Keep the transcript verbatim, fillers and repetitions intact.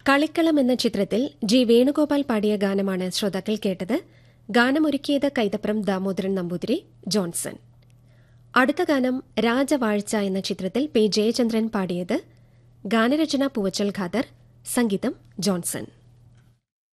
കളിക്കളം എന്ന ചിത്രത്തിൽ ജി വേണുഗോപാൽ പാടിയ ഗാനമാണ് ശ്രോതാക്കൾ കേട്ടത്. ഗാനമൊരുക്കിയത് കൈതപ്രം ദാമോദരൻ നമ്പൂതിരി, ജോൺസൺ. അടുത്ത ഗാനം രാജവാഴ്ച എന്ന ചിത്രത്തിൽ പി ജയചന്ദ്രൻ പാടിയത്. ഗാനരചന പൂവച്ചൽ ഖാദർ, സംഗീതം ജോൺസൺ.